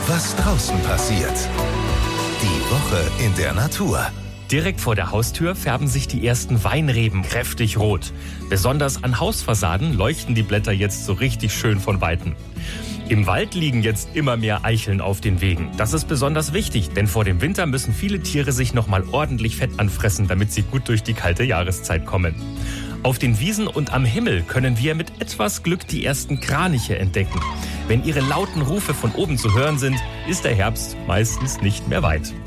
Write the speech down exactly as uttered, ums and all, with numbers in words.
was draußen passiert. Die Woche in der Natur. Direkt vor der Haustür färben sich die ersten Weinreben kräftig rot. Besonders an Hausfassaden leuchten die Blätter jetzt so richtig schön von Weitem. Im Wald liegen jetzt immer mehr Eicheln auf den Wegen. Das ist besonders wichtig, denn vor dem Winter müssen viele Tiere sich noch mal ordentlich Fett anfressen, damit sie gut durch die kalte Jahreszeit kommen. Auf den Wiesen und am Himmel können wir mit etwas Glück die ersten Kraniche entdecken. Wenn ihre lauten Rufe von oben zu hören sind, ist der Herbst meistens nicht mehr weit.